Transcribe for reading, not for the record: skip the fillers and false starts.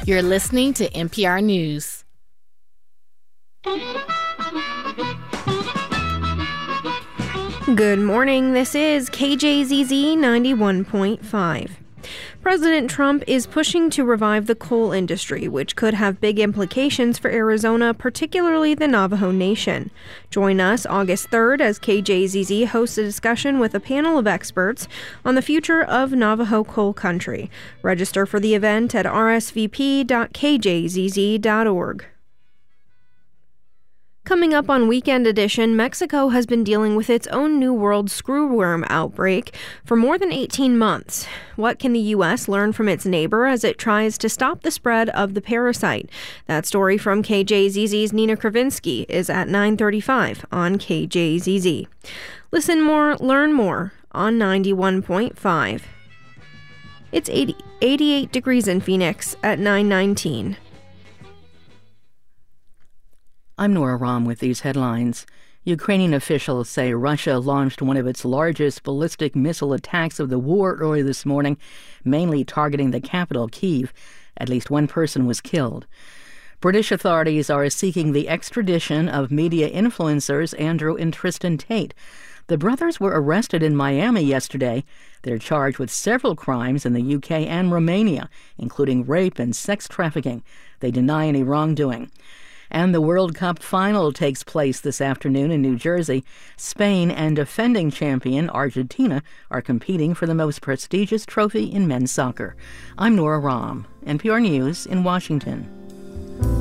You're listening to NPR News. Good morning. This is KJZZ 91.5. President Trump is pushing to revive the coal industry, which could have big implications for Arizona, particularly the Navajo Nation. Join us August 3rd as KJZZ hosts a discussion with a panel of experts on the future of Navajo coal country. Register for the event at rsvp.kjzz.org. Coming up on Weekend Edition, Mexico has been dealing with its own New World screwworm outbreak for more than 18 months. What can the U.S. learn from its neighbor as it tries to stop the spread of the parasite? That story from KJZZ's Nina Kravinsky is at 9:35 on KJZZ. Listen more, learn more on 91.5. It's 88 degrees in Phoenix at 9:19. I'm Nora Rahm with these headlines. Ukrainian officials say Russia launched one of its largest ballistic missile attacks of the war early this morning, mainly targeting the capital, Kyiv. At least one person was killed. British authorities are seeking the extradition of media influencers Andrew and Tristan Tate. The brothers were arrested in Miami yesterday. They're charged with several crimes in the UK and Romania, including rape and sex trafficking. They deny any wrongdoing. And the World Cup final takes place this afternoon in New Jersey. Spain and defending champion Argentina are competing for the most prestigious trophy in men's soccer. I'm Nora Rahm, NPR News in Washington.